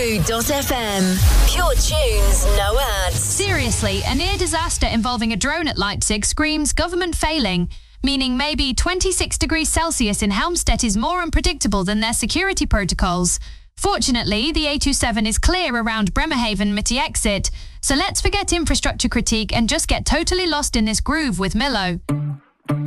Bamboo.fm. Pure tunes, no ads. Seriously, a near disaster involving a drone at Leipzig screams government failing, meaning maybe 26 degrees Celsius in Helmstedt is more unpredictable than their security protocols. Fortunately, the A27 is clear around Bremerhaven Mitte exit, so let's forget infrastructure critique and just get totally lost in this groove with Milo.